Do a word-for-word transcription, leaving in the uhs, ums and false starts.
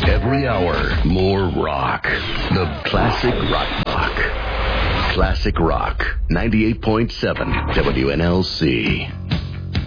Every hour, more rock. The Classic Rock Block. Classic Rock, ninety-eight point seven W N L C.